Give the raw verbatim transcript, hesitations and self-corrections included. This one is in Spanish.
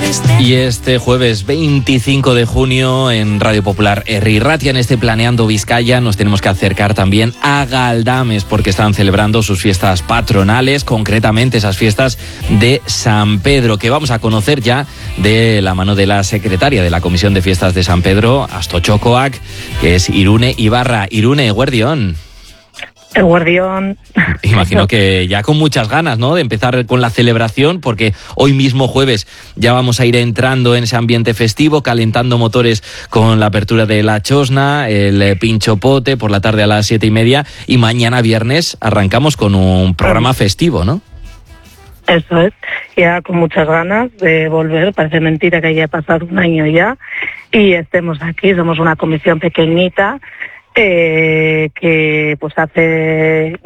Y este jueves veinticinco de junio en Radio Popular Herri Ratia, en este Planeando Vizcaya, nos tenemos que acercar también a Galdames porque están celebrando sus fiestas patronales, concretamente esas fiestas de San Pedro, que vamos a conocer ya de la mano de la secretaria de la Comisión de Fiestas de San Pedro, Astotxokoak, que es Irune Ibarra. Irune, eguerdión. El guardián. Imagino que ya con muchas ganas, ¿no?, de empezar con la celebración, porque hoy mismo jueves ya vamos a ir entrando en ese ambiente festivo, calentando motores con la apertura de la Chosna, el Pincho Pote por la tarde a las siete y media, y mañana viernes arrancamos con un programa festivo, ¿no? Eso es, ya con muchas ganas de volver. Parece mentira que haya pasado un año ya y estemos aquí. Somos una comisión pequeñita Eh, que pues hace